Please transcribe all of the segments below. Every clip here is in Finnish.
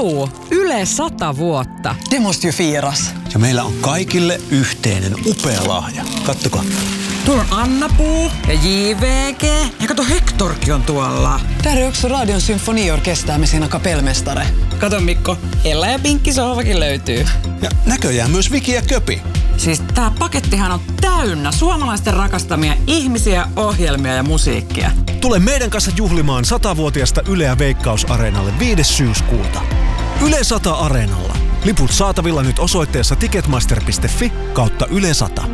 Yle 100 vuotta. Det måste ju firas. Ja meillä on kaikille yhteinen upea lahja. Kattokaa. Tuolla on Anna-Puu ja JVG. Ja kato, Hektorkin on tuolla. Där är också Radion symfoniorkester med sina kapellmästare. Kato Mikko, Ella ja Pinkki sohvakin löytyy. Ja näköjään myös Viki ja Köpi. Siis tää pakettihan on täynnä suomalaisten rakastamia ihmisiä, ohjelmia ja musiikkia. Tule meidän kanssa juhlimaan 100-vuotiaasta Yle ja Veikkaus-areenalle 5. syyskuuta. Yle 100 Areenalla. Liput saatavilla nyt osoitteessa ticketmaster.fi/Yle 100.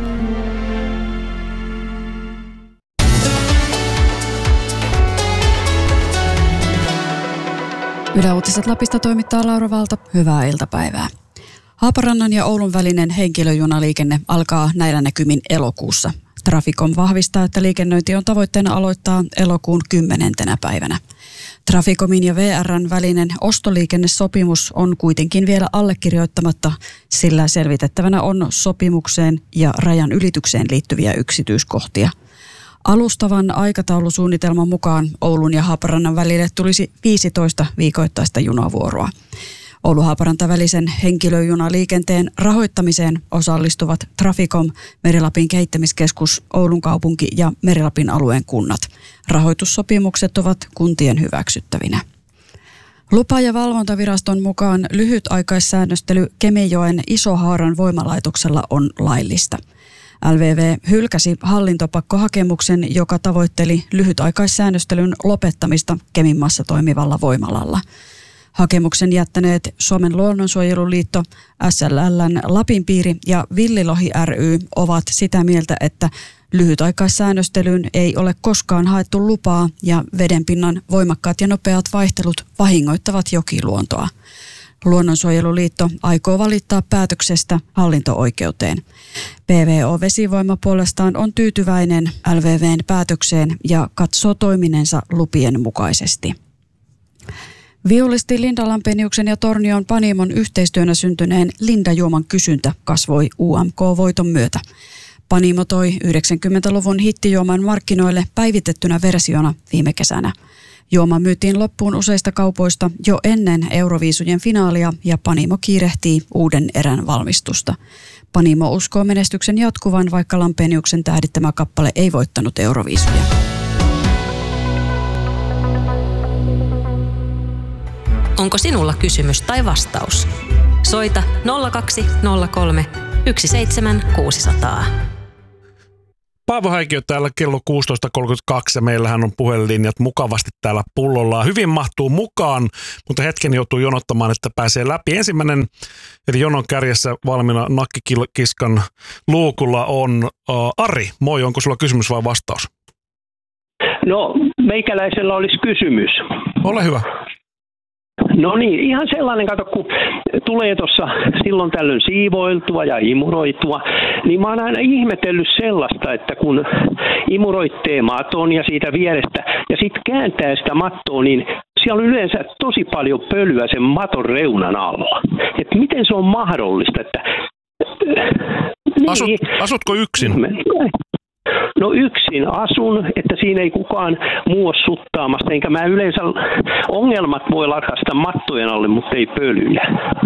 Yle Uutiset Lapista toimittaa Laura Valta. Hyvää iltapäivää. Haaparannan ja Oulun välinen henkilöjunaliikenne alkaa näillä näkymin elokuussa. Traficom vahvistaa, että liikennöinti on tavoitteena aloittaa elokuun 10. päivänä. Traficomin ja VR:n välinen ostoliikennesopimus on kuitenkin vielä allekirjoittamatta, sillä selvitettävänä on sopimukseen ja rajan ylitykseen liittyviä yksityiskohtia. Alustavan aikataulusuunnitelman mukaan Oulun ja Haaparannan välille tulisi 15 viikoittaista junavuoroa. Oulu-Haaparanta välisen henkilöjunaliikenteen rahoittamiseen osallistuvat Traficom, Meri-Lapin kehittämiskeskus, Oulun kaupunki ja Meri-Lapin alueen kunnat. Rahoitussopimukset ovat kuntien hyväksyttävinä. Lupa- ja valvontaviraston mukaan lyhytaikaissäännöstely Kemijoen Isohaaran voimalaitoksella on laillista. LVV hylkäsi hallintopakkohakemuksen, joka tavoitteli lyhytaikaissäännöstelyn lopettamista Keminmaassa toimivalla voimalalla. Hakemuksen jättäneet Suomen luonnonsuojeluliitto, SLL:n Lapinpiiri ja Villilohi ry ovat sitä mieltä, että lyhytaikaissäännöstelyyn ei ole koskaan haettu lupaa ja vedenpinnan voimakkaat ja nopeat vaihtelut vahingoittavat jokiluontoa. Luonnonsuojeluliitto aikoo valittaa päätöksestä hallinto-oikeuteen. PVO Vesivoima puolestaan on tyytyväinen LVVn päätökseen ja katsoo toiminensa lupien mukaisesti. Viulisti Linda Lampeniuksen ja Tornion Panimon yhteistyönä syntyneen Linda-juoman kysyntä kasvoi UMK-voiton myötä. Panimo toi 90-luvun hittijuoman markkinoille päivitettynä versiona viime kesänä. Juoma myytiin loppuun useista kaupoista jo ennen Euroviisujen finaalia ja Panimo kiirehtii uuden erän valmistusta. Panimo uskoo menestyksen jatkuvan, vaikka Lampeniuksen tähdittämä kappale ei voittanut Euroviisuja. Onko sinulla kysymys tai vastaus? Soita 0203 17600. Paavo Häikiö täällä kello 16.32 ja meillähän on puhelinlinjat mukavasti täällä pullollaan. Hyvin mahtuu mukaan, mutta hetken joutuu jonottamaan, että pääsee läpi. Ensimmäinen, eli jonon kärjessä valmiina nakkikiskan luukulla on Ari. Moi, onko sulla kysymys vai vastaus? No, meikäläisellä olisi kysymys. Ole hyvä. No niin, ihan sellainen, kato, kun tulee tuossa silloin tällöin siivoiltua ja imuroitua, niin mä oon aina ihmetellyt sellaista, että kun imuroittee maton ja siitä vierestä ja sitten kääntää sitä mattoa, niin siellä on yleensä tosi paljon pölyä sen maton reunan alla. Että miten se on mahdollista, että... Asutko yksin? No yksin asun, että siinä ei kukaan muu ole suttaamassa, enkä mä yleensä ongelmat voi lakasta mattojen alle, mutta ei pölyjä.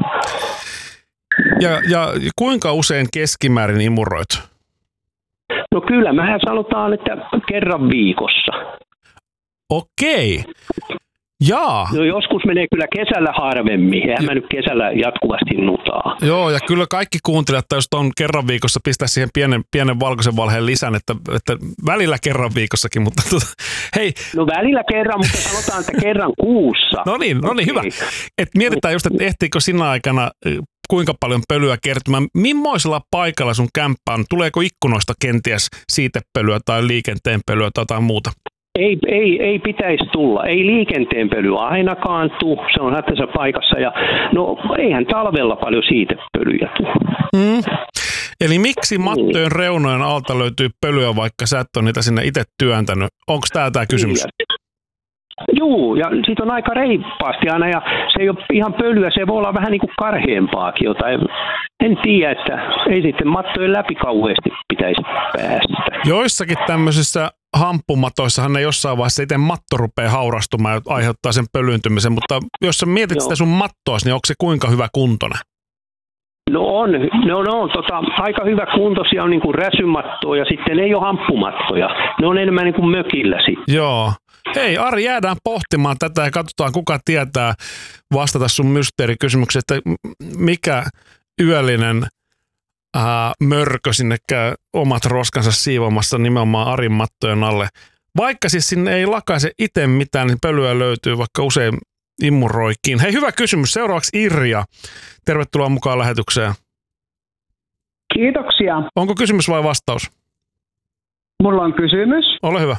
Ja kuinka usein keskimäärin imuroit? No kyllä, mehän sanotaan, että kerran viikossa. Okei. Jaa. No joskus menee kyllä kesällä harvemmin, eihän mä nyt kesällä jatkuvasti nutaa. Joo, ja kyllä kaikki kuuntelijat, jos on kerran viikossa, pistää siihen pienen valkoisen valheen lisän, että välillä kerran viikossakin, mutta hei. No välillä kerran, mutta sanotaan, että kerran kuussa. No niin, hyvä. Et mietitään just, että ehtiikö sinä aikana kuinka paljon pölyä kertymään. Mimmoisella paikalla sun kämppä on? Tuleeko ikkunoista kenties siitepölyä tai liikenteen pölyä tai jotain muuta? Ei pitäisi tulla. Ei liikenteen pölyä ainakaan tule. Se on hätäisessä paikassa. Ja no eihän talvella paljon siitepölyjä tule. Eli miksi mattojen reunojen alta löytyy pölyä, vaikka sä et ole niitä sinne itse työntänyt? Onko tämä kysymys? Juu, ja siitä on aika reippaasti aina, ja se ei ole ihan pölyä, se voi olla vähän niin kuin karheampaakin jotain. En tiedä, että ei sitten mattojen läpi kauheasti pitäisi päästä. Joissakin tämmöisissä hamppumatoissahan ne jossain vaiheessa itse matto rupeaa haurastumaan ja aiheuttaa sen pölyyntymisen, mutta jos sä mietit sitä sun mattoas, niin onko se kuinka hyvä kuntoinen? No on. Aika hyvä kuntoisia on niin kuin räsymattoja ja sitten ei ole hamppumattoja. Ne on enemmän niin kuin mökillä sitten. Joo. Hei Ari, jäädään pohtimaan tätä ja katsotaan kuka tietää vastata sun mysteerikysymykseen, että mikä yöllinen mörkö sinne käy omat roskansa siivomassa nimenomaan Arin mattojen alle. Vaikka siis sinne ei lakaise itse mitään, niin pölyä löytyy vaikka usein immuroikin. Hei, hyvä kysymys. Seuraavaksi Irja. Tervetuloa mukaan lähetykseen. Kiitoksia. Onko kysymys vai vastaus? Mulla on kysymys. Ole hyvä.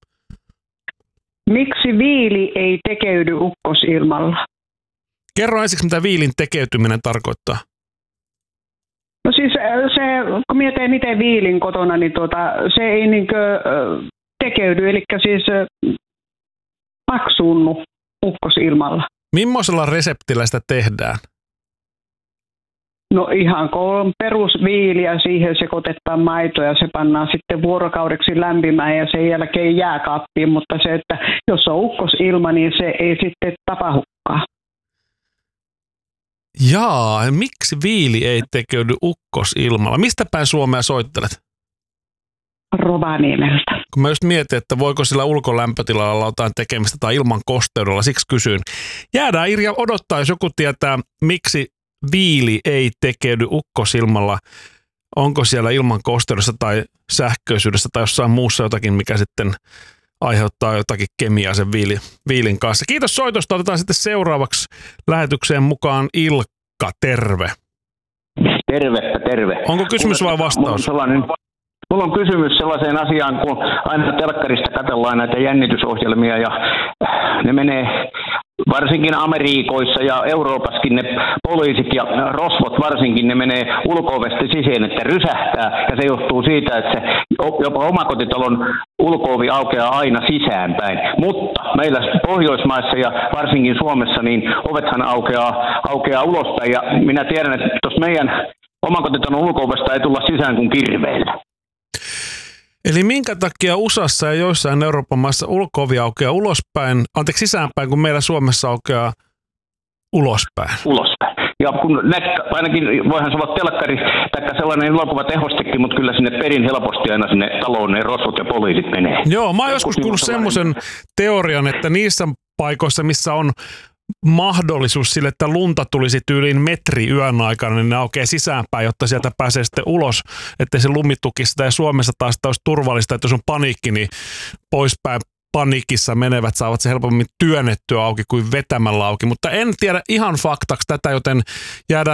Miksi viili ei tekeydy ukkosilmalla? Kerro ensiksi, mitä viilin tekeytyminen tarkoittaa. No siis se, kun minä teen itse viilin kotona, niin se ei tekeydy, eli siis paksuunnu ukkosilmalla. Millaisella reseptillä sitä tehdään? No ihan kun perusviili ja siihen sekoitetaan maitoa ja se pannaan sitten vuorokaudeksi lämpimään ja sen jälkeen jääkaappiin, mutta se, että jos on ukkosilma, niin se ei sitten tapahdukaan. Jaa, miksi viili ei tekeydy ukkosilmalla? Mistä päin Suomea soittelet? Rovaniemeltä. Kun mä just mietin, että voiko sillä ulkolämpötilalla olla jotain tekemistä tai ilman kosteudella, siksi kysyn. Jäädään Irja odottaa, jos joku tietää, miksi viili ei tekeydy ukkosilmalla. Onko siellä ilman kosteudessa tai sähköisyydessä tai jossain muussa jotakin, mikä sitten aiheuttaa jotakin kemiaa sen viilin kanssa. Kiitos soitosta. Otetaan sitten seuraavaksi lähetykseen mukaan Ilkka. Terve. Terve. Onko kysymys vai vastaus? Mulla on kysymys sellaiseen asiaan, kun aina telkkarista katsellaan näitä jännitysohjelmia ja ne menee varsinkin Amerikoissa ja Euroopassakin ne poliisit ja rosvot varsinkin, ne menee ulko-ovesta sisään, että rysähtää ja se johtuu siitä, että se jopa omakotitalon ulko-ovi aukeaa aina sisäänpäin. Mutta meillä Pohjoismaissa ja varsinkin Suomessa niin ovethan aukeaa ulospäin ja minä tiedän, että tuossa meidän omakotitalon ulko-ovesta ei tulla sisään kuin kirveillä. Eli minkä takia USAssa ja joissain Euroopan maissa ulko-ovi aukeaa sisäänpäin, kun meillä Suomessa aukeaa ulospäin? Ulospäin. Ja kun ainakin voihan se olla telkkari tai sellainen elokuvatehostekin, mutta kyllä sinne perin helposti aina sinne taloon ne rosvot ja poliisit menee. Joo, mä oon joskus kuullut semmoisen teorian, että niissä paikoissa, missä on mahdollisuus sille, että lunta tulisi tyyliin metri yön aikana, niin ne aukeaa sisäänpäin, jotta sieltä pääsee sitten ulos, ettei se lumi tukisi sitä. Ja Suomessa taas olisi turvallista, että jos on paniikki, niin poispäin paniikissa menevät saavat se helpommin työnnettyä auki kuin vetämällä auki. Mutta en tiedä ihan faktaksi tätä, joten jäädään